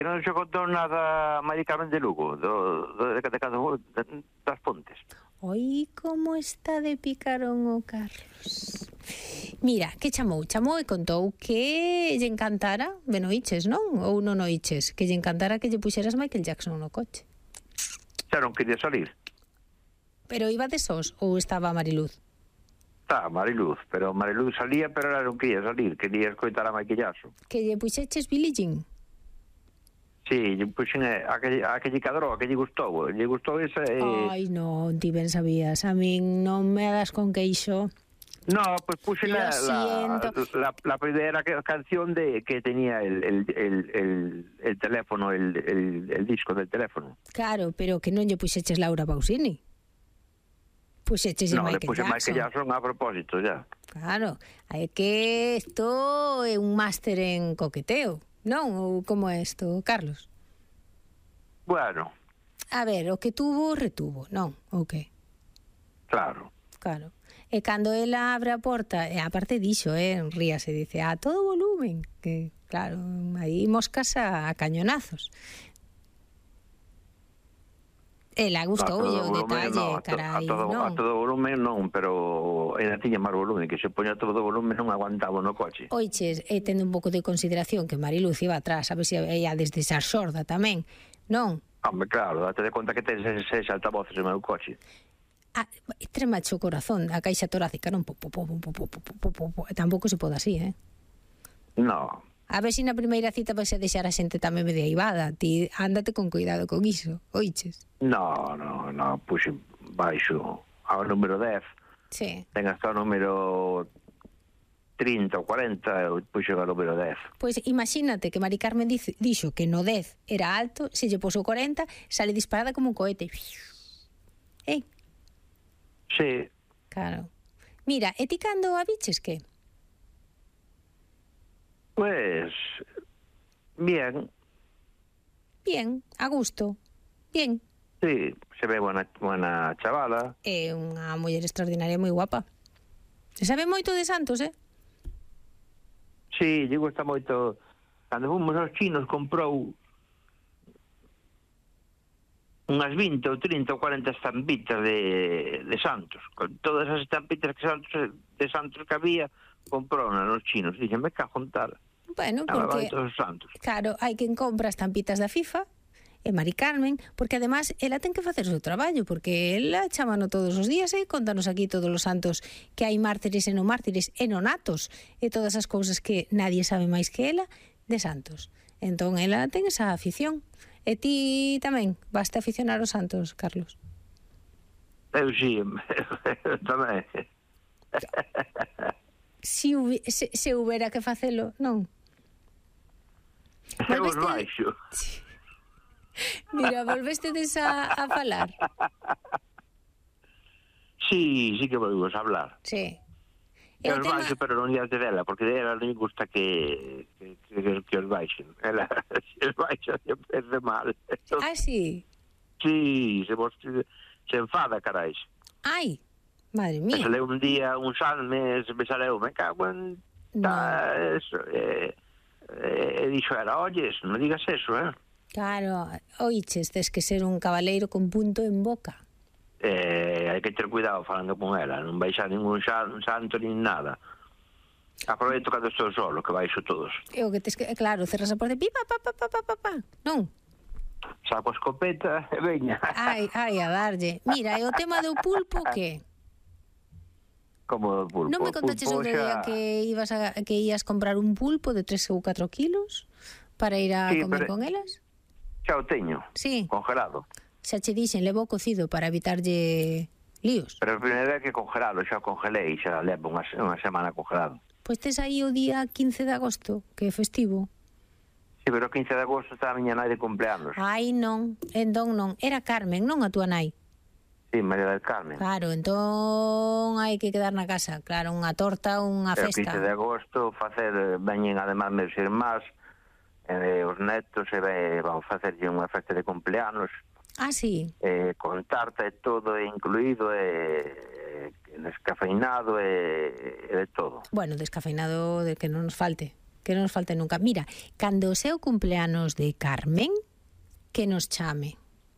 Que non se contou nada Mari Carmen de Lugo, das Pontes. Oi, como está de picarón o Carlos. Mira, que chamou e contou que lle encantara, ben oiches, non? Ou non oiches, que lle encantara que lle puxeras Michael Jackson no coche. Xa non quería salir. Pero iba de sós ou estaba Mariluz? Está, Mariluz, pero Mariluz salía, pero ela non quería salir, quería escoitar a Michael Jackson. Que lle puxeches Billie Jean? Sí, lle puxen a que lle cadrou, a que lle gustou esa... Ai, non, ti ben sabías, a min non me das con queixo. No, pues puse la primera canción de que tenía el teléfono, el disco del teléfono. Claro, pero que non lle puxeches Laura Pausini. Puxeches no, Michael Jackson. No, Michael Jackson a propósito, ya. Claro, é que isto é un máster en coqueteo, non? Ou como é isto, Carlos? Bueno. A ver, o que tuvo, retuvo, non? O que? Claro. Claro. E cando ela abre a porta, e aparte dixo, ríase, dice, a todo volumen, que claro, aí moscas a cañonazos. Ela gustoulle o detalle, carai, non? A todo volumen non, pero ela tiña máis volumen, que se poña a todo volumen non aguantaba no coche. Oiches, tendo un pouco de consideración que Mariluz iba atrás, a ver se ella desde ser sorda tamén, non? Hombre, claro, date de conta que tens seis altavoces no meu coche. Tremache o corazón, a caixa torácica, non? Tampouco se pode así, No. A ver se na primeira cita vais a deixar a xente tamén media aivada. Ti ándate con cuidado con iso, oiches? No, puxe baixo ao número 10. Sí. Ten hasta o número 30 ou 40, puxe ao número 10. Pois imagínate que Mari Carmen dixo que no 10 era alto, se lle puso 40, sale disparada como un cohete. Sí. Claro. Mira, e ti cando a biches, que? Pues... bien. Bien, a gusto. Bien. Sí, se ve buena chavala. É unha muller extraordinaria, moi guapa. Se sabe moito de Santos, Sí, lle gusta moito. Cando fomos aos chinos comprou unhas 20 ou 30 ou 40 estampitas de Santos. Con todas as estampitas de Santos que había, comprounas nos chinos. Dixe, me cago en tal. Bueno, porque... Claro, hai quen compra estampitas da FIFA, e Mari Carmen, porque además ela ten que facer o seu traballo, porque ela chamano todos os días e contanos aquí todos os santos que hai mártires e non mártires e nonatos e todas as cousas que nadie sabe máis que ela de santos. Entón ela ten esa afición. E ti tamén vas a aficionar aos santos, Carlos? Eu sí, tamén. Se houbera que facelo, non? Eu os baixo. Mira, volvestedes a falar? Sí que volvemos a hablar. Sí. Eu os baixo, pero non diante dela, porque dela non me gusta que os baixen. Ela se os baixa sempre é mal. Ah, sí? Sí, se enfada, carais. Ai, madre mía. Me saleu un día, un salme, me saleu, me cago en... Eso, dixo, oyes, non digas eso, Claro, oiches, tes que ser un cabaleiro con punto en boca. Hai que ter cuidado falando con ela, non baixa ningún santo nin nada. Aproveito cando estou solo, que baixo todos. E o que tes que, claro, cerras a porta, pipa, pa, non? Saco a escopeta e veña. Ai, a darlle. Mira, e o tema do pulpo, que? Como do pulpo? Non me contaches outro día que ías comprar un pulpo de 3 ou 4 kilos para ir a comer con elas? Xa o teño, sí. Congelado. Xa che dixen, levo cocido para evitarlle líos. Pero a primeira vez que congelado, xa congelei, xa levo unha semana congelado. Pois tes aí o día 15 de agosto, que é festivo. Sí, pero o 15 de agosto está a miña nai de cumpleanos. Ai, non, entón non. Era Carmen, non a túa nai? Sí, María del Carmen. Claro, entón hai que quedar na casa. Claro, unha torta, unha festa. O 15 de agosto veñen además meus irmás, os netos, e vamos facerlle unha festa de cumpleanos. Ah, sí? Con tarta e todo incluído, descafeinado e de todo. Bueno, descafeinado de que non nos falte. que non nos falte nunca. Mira, cando o seu cumpleanos de Carmen, que nos chame.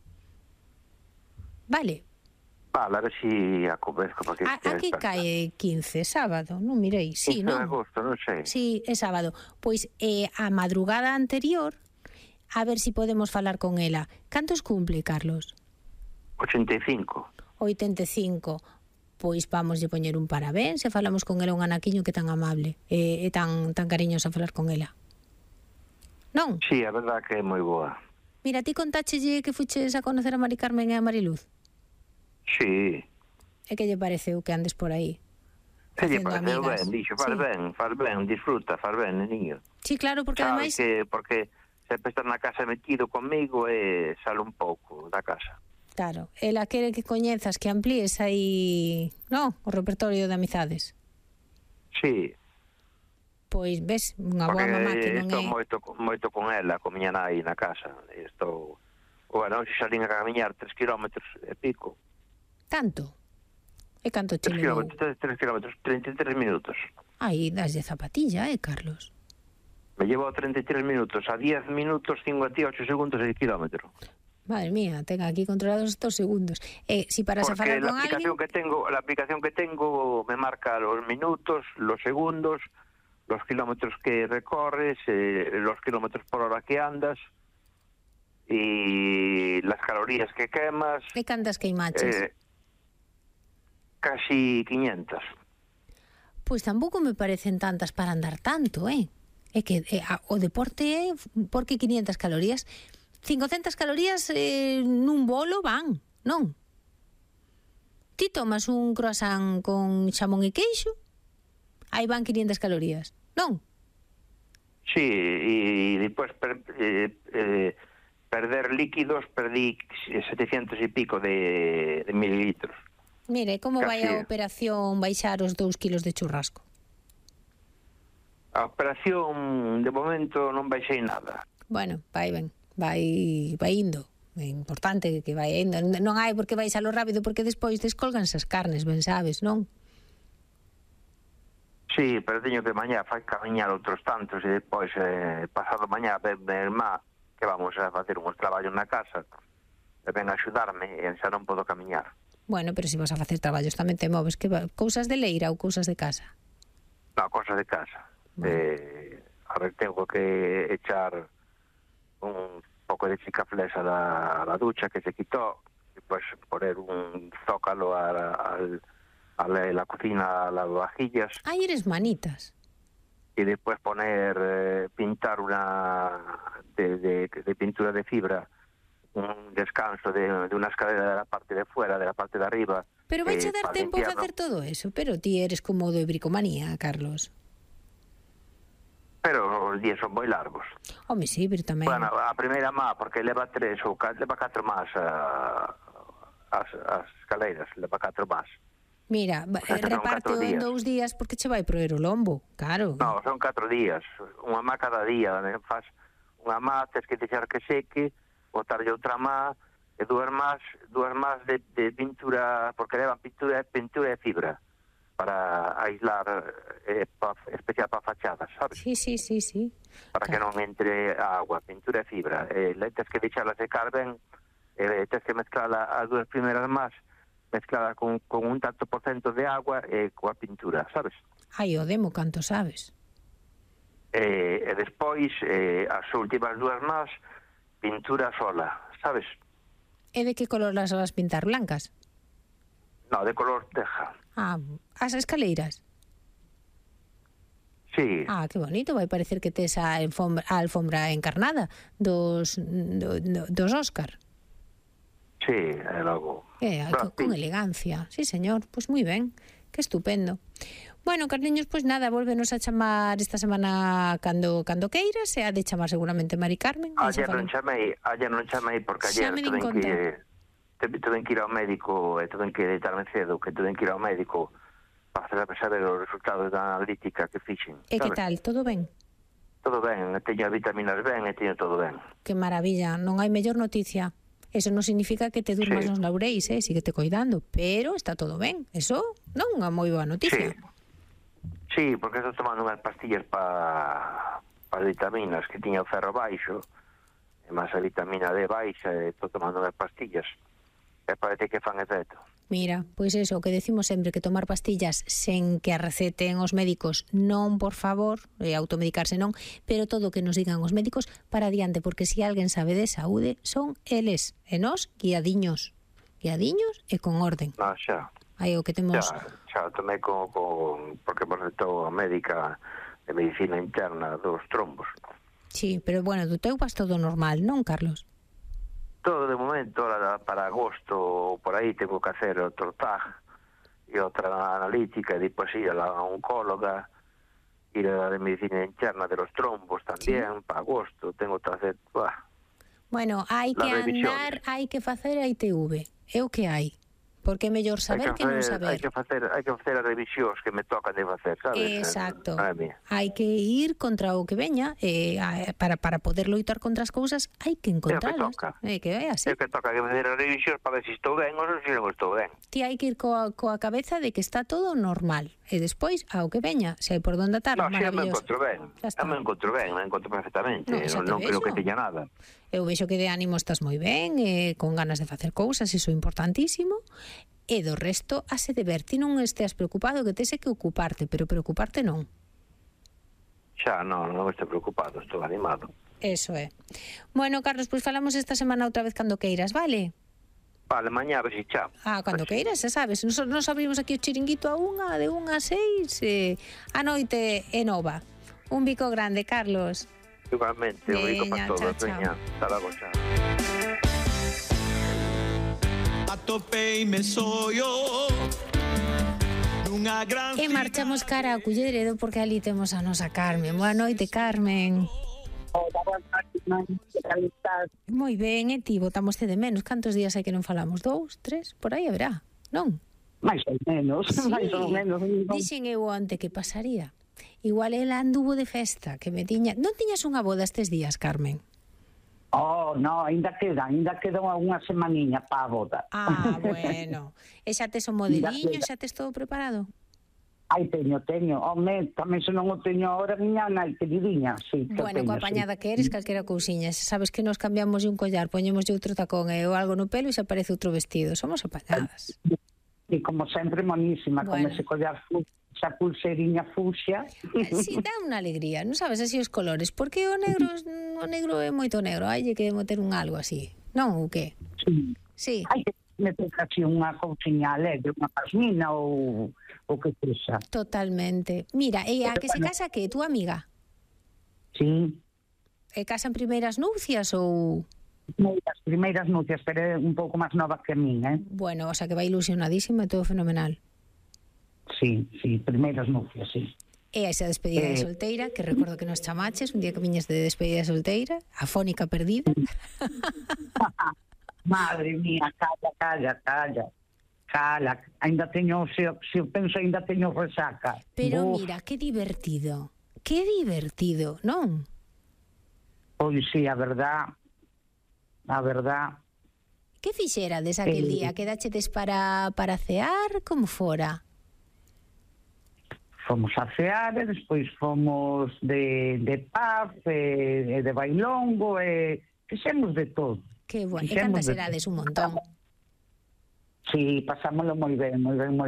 Vale. Vale, a ver si a convenzco. Aquí cae 15, sábado, non mirei. Sí, 15 non? de agosto, non sei. Sí, é sábado. Pois a madrugada anterior, a ver si podemos falar con ela. Cantos cumple, Carlos? 85. 85. Pois vamos a poñer un parabéns e falamos con ela un anaquiño que tan amable e tan cariñoso a falar con ela. Non? Sí, a verdad que é moi boa. Mira, ti contáchelle que fuches a conocer a Mari Carmen e a Mariluz? Sí. E que lle pareceu que andes por aí? Que lle pareceu ben, dixo, faz ben, disfruta, faz ben, niño. Sí, claro, porque ademais... Porque sempre está na casa metido comigo e sale un pouco da casa. Claro, ela quere que coñezas, que amplíes aí, no, o repertorio de amizades. Sí. Pois, ves, unha boa mamá que non é... Estou moito con ela, con miña nai na casa. Estou... Bueno, se salín a camiñar 3 kilómetros e pico. Tanto? E canto che levou? 3 kilómetros, 33 minutos. Aí, das de zapatilla, Carlos? Me llevo 33 minutos, a 10 minutos, 58 segundos e kilómetro. Madre mía, ten aquí controlados estos segundos. Si paras a falar con alguien... La aplicación que tengo me marca los minutos, los segundos, los kilómetros que recorres, los kilómetros por hora que andas y las calorías que quemas. ¿Qué cantas queimaches? Casi 500. Pues tampouco me parecen tantas para andar tanto, É que o deporte por que 500 calorías... 500 calorías nun bolo van, non? Ti tomas un croissant con xamón e queixo, aí van 500 calorías, non? Sí, e depois perder líquidos, perdí 700 e pico de mililitros. Mire, como vai a operación baixar os 2 kilos de churrasco? A operación, de momento, non baixei nada. Bueno, vai ben. Vai indo. É importante que vai indo. Non hai por que baixalo rápido porque despois descolganse as carnes, ben sabes, non? Sí, pero teño que mañá camiñar outros tantos e depois pasado mañá ver má que vamos a facer uns traballos na casa e ven a axudarme e xa non podo camiñar. Bueno, pero se vas a facer traballos tamén te moves. Que cousas de leira ou cousas de casa? Non, cousas de casa. Bueno. A ver, tengo que echar un poco de chicaflés a la ducha que se quitó, y pues poner un zócalo a la cocina, a las vajillas. Ay, eres manitas. Y después pintar una de pintura de fibra, un descanso de una escalera de la parte de fuera, de la parte de arriba. Pero vais a dar tiempo a hacer todo eso, pero ti eres como de bricomanía, Carlos. Pero os días son moi largos. Home, sí, pero tamén... Bueno, a primeira má, porque leva 3 ou leva 4 más as escaleiras, leva 4 más. Mira, reparte en 2 días porque che vai proer o lombo, claro. No, son 4 días, unha má cada día, faz unha má, tens que deixar que seque, botarlle outra má, e dúas más de pintura, porque levan pintura e fibra, para aislar, especial para fachadas, sabes? Sí. Para que non entre agua, pintura e fibra. Tens que deixarla secar ben, tens que mezclarla as 2 primeiras más, mezclada con un tanto por cento de agua e coa pintura, sabes? Ai, o demo, canto sabes? E despois, as últimas 2 más, pintura sola, sabes? E de que color las vas pintar? Blancas? No, de color teja. Ah, as escaleiras? Sí. Ah, que bonito, vai parecer que tes a alfombra encarnada dos Óscar. Sí, é logo. Con elegancia, sí, señor, pois moi ben, que estupendo. Bueno, Carliños, pois nada, volvenos a chamar esta semana cando queiras, e ha de chamar seguramente Mari Carmen. Ayer non chamei porque ayer tuve que ir ao médico e tuve que deitarme cedo, que tuve que ir ao médico para saber os resultados da analítica que fixen. E que tal, todo ben? Todo ben, teño as vitaminas ben e teño todo ben. Que maravilla, non hai mellor noticia. Eso non significa que te durmas nos laureis, síguete coidando, pero está todo ben. Eso non é unha moi boa noticia. Sí, porque estou tomando unhas pastillas para para vitaminas, que tiña o ferro baixo, e máis a vitamina D baixa, e estou tomando as pastillas, e parece que fan efecto. Mira, pois eso, que decimos sempre, que tomar pastillas sen que a receten os médicos, non, por favor, automedicarse non, pero todo o que nos digan os médicos para adiante, porque se alguén sabe de saúde son eles, e nós guiadiños e con orden. No, xa. Aí o que temos... Xa tomei porque me recetou a médica de medicina interna dos trombos. Sí, pero bueno, do teu vas todo normal, non, Carlos? Todo de momento, para agosto, por aí tengo que hacer outro TAG e outra analítica, e depois ir a la oncóloga, ir a la de medicina interna de los trombos tamén, para agosto, tengo que hacer... Bueno, hai que andar, hai que facer a ITV, é o que hai. Porque é mellor saber que non saber. Hai que facer as revisións que me tocan de facer, sabes? Exacto. Hai que ir contra o que veña, para poder loitar contra as cousas, hai que encontralas. É que é así. É que toca que me der as revisións para ver se estou ben ou se non estou ben. Ti hai que ir coa cabeza de que está todo normal. E despois, ao que veña, se hai por donde atar, maravilloso. Me encontro ben, me encontro perfectamente. Non creo que teña nada. Eu vexo que de ánimo estás moi ben, con ganas de facer cousas, iso é importantísimo. E do resto, hase de ver, ti non esteas preocupado, que tese que ocuparte, pero preocuparte non. Xa, non estou preocupado, estou animado. Eso é. Bueno, Carlos, pois falamos esta semana outra vez cando queiras, vale? Vale, mañá a ver se xa. Cando queiras, xa sabes. Nos abrimos aquí o chiringuito a 1, de 1 a 6, a noite é nova. Un bico grande, Carlos. Igualmente, un bico para todos. Veña, hasta logo, chao. E marchamos cara a Culleredo porque ali temos a nosa Carmen. Boa noite, Carmen. Hola, boa noite, que tal estás? Moi ben, e ti, botamos de menos. Cantos días hai que non falamos? 2, 3, por aí haberá, non? Mais ou menos, sí. Mais ou menos. Dixen eu onte que pasaría. Igual ela anduvo de festa, que me tiña... Non tiñas unha boda estes días, Carmen? Oh, no, ainda queda unha semaniña para a boda. Bueno. E xa tes o modeliño, xa tes todo preparado? Ai, teño. Home, tamén se non o teño ahora, miña nai queridinha, sí. Bueno, coa apañada que eres, calquera cousiña. Sabes que nos cambiamos de un collar, poñemos de outro tacón ou algo no pelo e xa aparece outro vestido. Somos apañadas. E como sempre, monísima, con ese collar esa pulseriña fuxia. Si, dá unha alegría, non sabes así os colores, porque o negro é moito negro, hai que meter un algo así, non o que? Sí. Hai que meter así unha cousiña alegre, unha pasmina ou o que sexa. Totalmente. Mira, e a que se casa que? Tu amiga? Sí. E casan primeiras nupcias ou...? Primeiras nupcias, pero é un pouco máis nova que a min, Bueno, o sea que vai ilusionadísima e todo fenomenal. Sí, primeiras nupcias, sí. E esa despedida de solteira, que recordo que nos chamaches, un día que viñes de despedida de solteira, afónica perdida. Madre mía, calla. Ainda teño, se eu penso, ainda teño resaca. Pero mira, que divertido, non? Pois sí, a verdad. Que fixerades aquel día? Quedachedes para cear? Como fora? Fomos a cear e despois fomos de pub, de bailongo, fixemos de todo. Que bueno, e cantas erades un montón. Sí, pasámoslo moi ben.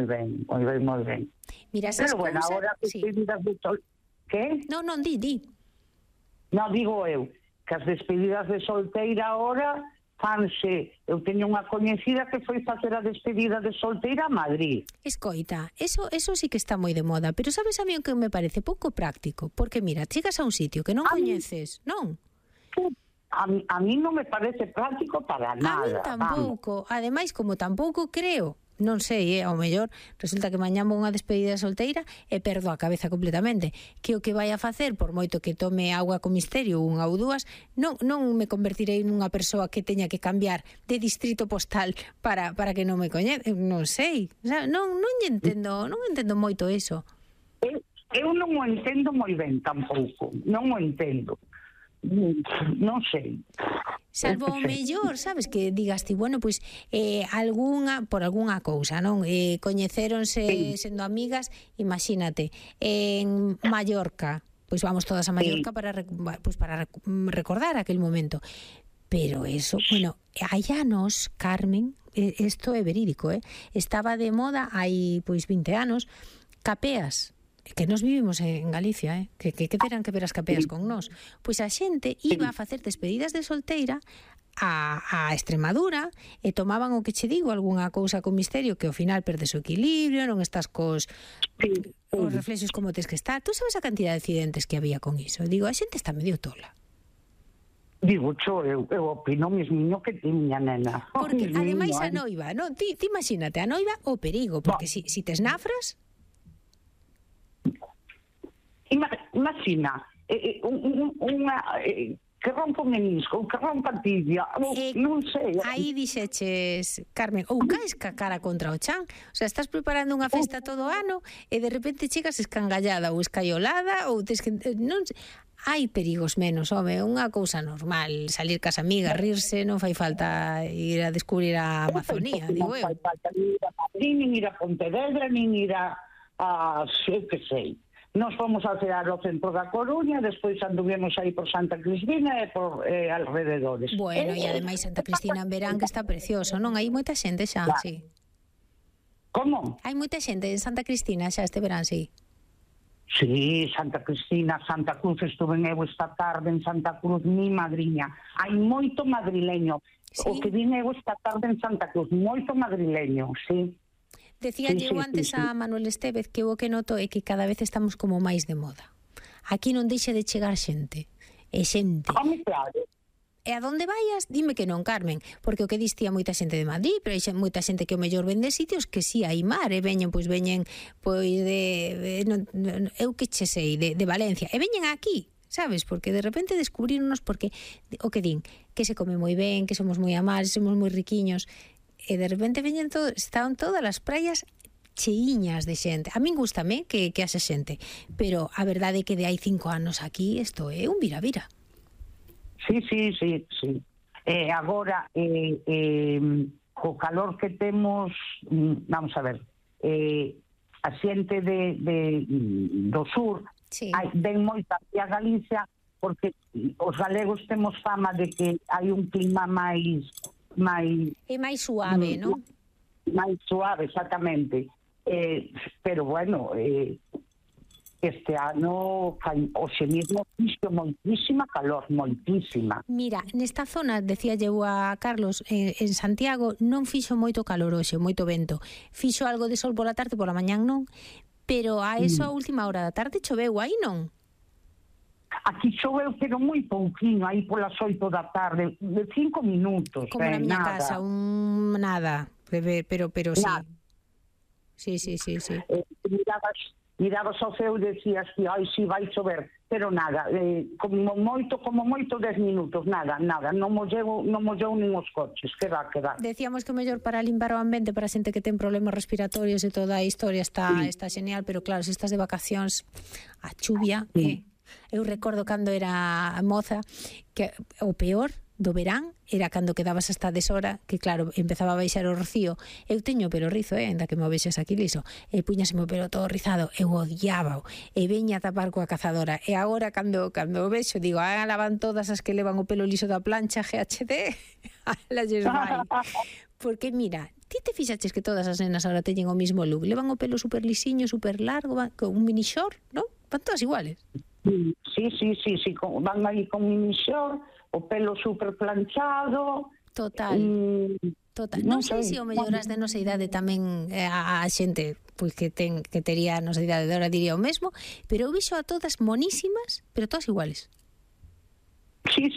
Mira, esas cousas... Pero bueno, agora as despedidas de solteira... Que? Non, di. Non, digo eu, que as despedidas de solteira agora... fanse, eu teño unha coñecida que foi facer a despedida de solteira a Madrid. Escoita, eso sí que está moi de moda, pero sabes a mí o que me parece pouco práctico, porque mira, chegas a un sitio que non coñeces, non? A mí non me parece práctico para nada. A mí tampouco, ademais como tampouco creo, non sei, ao mellor resulta que mañá vou unha despedida solteira e perdo a cabeza completamente, que o que vai a facer, por moito que tome agua con misterio unha ou dúas, non me convertirei nunha persoa que teña que cambiar de distrito postal para que non me coñece, non sei, o sea, non entendo moito eso. Eu non o entendo moi ben tampouco, non o entendo. Non sei. Salvo o mellor, sabes, que digas ti, bueno, pois por algunha cousa, non? Coñecéronse sendo amigas, imagínate, en Mallorca, pois vamos todas a Mallorca para recordar aquel momento. Pero eso, bueno, hai anos, Carmen, isto é verídico, estaba de moda hai pois 20 anos, capeas, que nos vivimos en Galicia, que terán que ver as capeas con nós. Pois a xente iba a facer despedidas de solteira a Extremadura e tomaban o que che digo, algunha cousa con misterio que ao final perdes o equilibrio, non estás os reflexos como tes que estar. Tú sabes a cantidad de accidentes que había con iso? Digo, a xente está medio tola. Digo, eu opino mesmo que ti, miña nena. Porque, ademais, a noiva, non? Ti imagínate, a noiva o perigo, porque si tes nafras... Imagina, unha... que rompa un menisco, que rompa a tibia, non sei. Aí dixeches, Carmen, ou caes ca cara contra o chan, o sea, estás preparando unha festa todo ano e de repente chegas escangallada ou escaiolada ou tes que... non hai perigos menos, home, unha cousa normal, salir cas amigas, rirse, non fai falta ir a descubrir a Amazonía, digo eu. Non fai falta ir a Madrid, nin ir a Pontevedra, nin ir a sei que sei. Nos fomos a cear ao centro da Coruña, despois anduvemos aí por Santa Cristina e por alrededores. Bueno, e ademais Santa Cristina en verán que está precioso, non? Hai moita xente xa, sí. Como? Hai moita xente en Santa Cristina xa este verán, sí. Sí, Santa Cristina, Santa Cruz, estuve eu esta tarde en Santa Cruz, mi madriña. Hai moito madrileño. ¿Sí? O que vine eu esta tarde en Santa Cruz, moito madrileño, sí. Decía eu antes a Manuel Estévez que o que noto é que cada vez estamos como máis de moda. Aquí non deixa de chegar xente. É xente. Claro. E a donde vayas, dime que non, Carmen, porque o que distía moita xente de Madrid, pero hai moita xente que o mellor vende sitios que si hai mar, e veñen de eu que che sei, de Valencia, e veñen aquí, sabes? Porque de repente descubrironos porque o que din, que se come moi ben, que somos moi amables, somos moi riquiños, e de repente veñen estaban todas as praias cheiñas de xente. A min gústame que haxe xente, pero a verdade é que de hai 5 anos aquí isto é un vira-vira. Sí. Agora, co calor que temos, vamos a ver, a xente do sur ven moita aquí a Galicia porque os galegos temos fama de que hai un clima máis... É máis suave, non? Máis suave, exactamente. Pero bueno... este ano hoxe mesmo fixo moitísima calor, moitísima. Mira, nesta zona, decía eu a Carlos, en Santiago non fixo moito calor hoxe, moito vento. Fixo algo de sol pola tarde, pola mañán non, pero a eso a última hora da tarde choveu aí, non? Aquí choveu, pero moi pouquinho, aí polas 8 da tarde, de 5 minutos. Como na miña casa, nada, pero sí. Nada. Sí. Mirabas ao ceo e decías que si vai chover, pero nada, como moito 10 minutos, nada, non molleu nin os coches, que va. Decíamos que o mellor para limpar o ambiente para xente que ten problemas respiratorios e toda a historia está genial, pero claro, se estás de vacacións, a chuvia, eu recordo cando era moza que o peor do verán era cando quedabas hasta deshora, que claro, empezaba a baixar o rocío. Eu teño o pelo rizo, ainda que me o vexes aquí liso, e puñaseme o pelo todo rizado, eu odiábao, e veña a tapar coa cazadora, e agora cando o vexo, digo, lavan todas as que levan o pelo liso da plancha GHD, las vai. Porque mira, ti te fixaches que todas as nenas agora teñen o mismo look, levan o pelo super lisiño, super largo, con un mini short, non? Van todas iguales. Sí, van aí con mini short, o pelo super planchado. Total. Non sei se o mellor as de nosa idade tamén a xente pois que tería a nosa idade de ahora diría o mesmo, pero eu vixo a todas monísimas, pero todas iguales. Sí.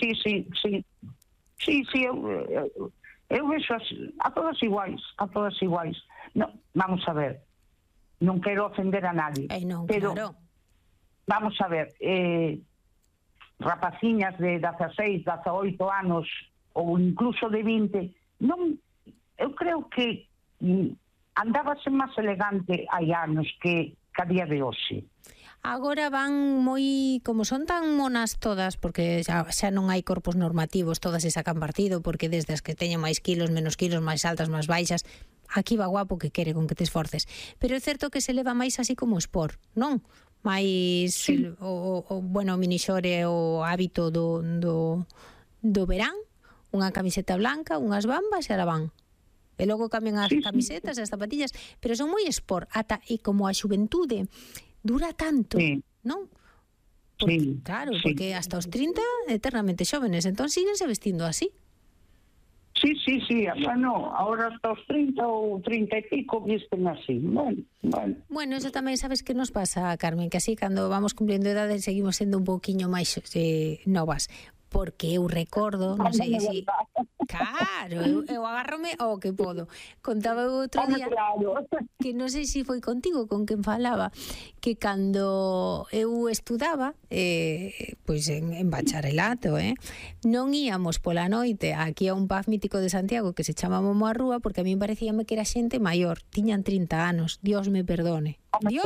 Eu vexo a todas iguais. No, vamos a ver. Non quero ofender a nadie. Non, pero claro. Vamos a ver, rapaciñas de 16, 18 anos ou incluso de 20, non, eu creo que andábase máis elegante hai anos que a día de hoxe. Agora van moi, como son tan monas todas, porque xa non hai corpos normativos, todas se sacan partido, porque desde as que teñen máis kilos, menos kilos, máis altas, máis baixas, aquí va guapo que quere con que te esforces. Pero é certo que se leva máis así como sport, non? máis bueno, o minixore o hábito do verán, unha camiseta blanca, unhas bambas e alá van. E logo cambian as camisetas e as zapatillas, pero son moi sport, e como a xuventude dura tanto, non? Claro, porque hasta os 30 eternamente xóvenes, entón síguense vestindo así. Sí, bueno, ahora hasta os 30 ou 30 e pico visten así, Bueno, eso tamén sabes que nos pasa, Carmen, que así cando vamos cumpliendo edade seguimos sendo un pouquiño máis novas, porque eu recordo, non sei se... Claro, eu agárrome ao que podo. Contaba outro día que non sei se foi contigo con quen falaba, que cando eu estudaba pois en bacharelato, non íamos pola noite aquí a un pub mítico de Santiago que se chama Momo a Rúa, porque a mí parecíame que era xente maior, tiñan 30 anos, Dios me perdone,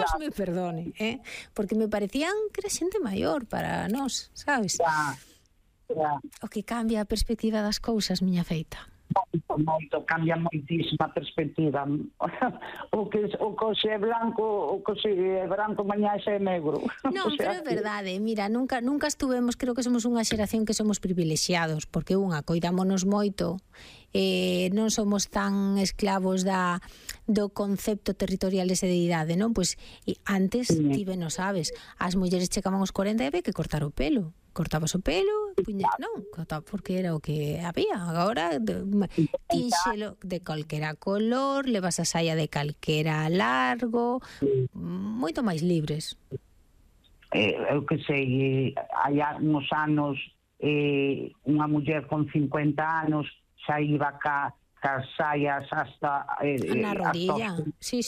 porque me parecían que era xente maior para nós, sabes? O que cambia a perspectiva das cousas, miña feita. Moito, cambia moitísima perspectiva. O que é branco, mañá é negro. Non, pero é verdade, mira, nunca estuvemos, creo que somos unha xeración que somos privilexiados, porque coidámonos moito, non somos tan esclavos do concepto territorial ese de idade, non? Pois antes, ti ben o sabes, as mulleres chegaban aos 40 e había que cortar o pelo. Cortabas o pelo, porque era o que había. Agora tínxelo de calquera color, levas a saia de calquera largo, moito máis libres. Eu que sei, hai uns anos unha muller con 50 anos xa iba cas saias hasta na rodilla, sí,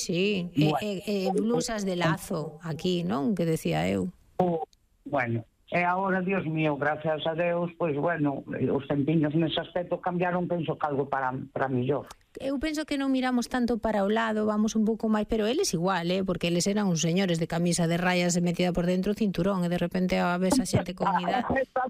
blusas de lazo aquí, non? Que decía eu. Bueno, e agora, Dios mío, gracias a Deus, pois, bueno, os tempiños nese aspecto cambiaron, penso que algo para millor. Eu penso que non miramos tanto para o lado, vamos un pouco máis, pero eles igual, porque eles eran uns señores de camisa de rayas e metida por dentro cinturón, e de repente a ves a xente con idade.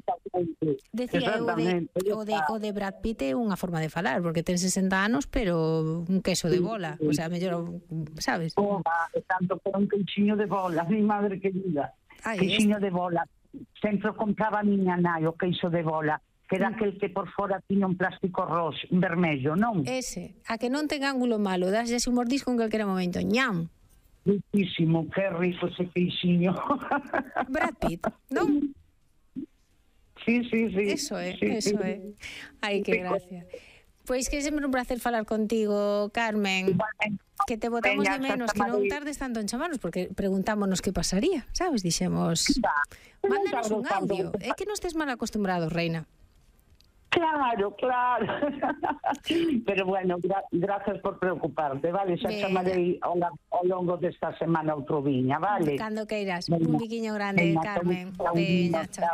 Decía o de Brad Pitt é unha forma de falar, porque ten 60 anos, pero un queso de bola, o sea, mellor, sabes? Tanto por un queixiño de bola, mi madre querida, queixiño de bola. Sempre compraba a miña nai o queixo de bola, que era aquel que por fora tiña un plástico rojo, vermello, non? Ese, a que non ten ángulo malo, daslle un mordisco en calquera momento, ñam. Riquísimo, que rico ese queixiño. Brad Pitt, non? Sí. Eso é. Ai, que gracia. Pois que é sempre un placer falar contigo, Carmen. Que te botamos de menos, que non tardes tanto en chamarnos, porque preguntámonos que pasaría, sabes? Dixemos, mándanos un audio. É que non estés mal acostumbrado, reina. Claro. Pero bueno, gracias por preocuparte, vale? Xa chamarei ao longo desta semana outro viña, vale? Cando queiras. Un biquiño grande, Carmen. Veña, chao.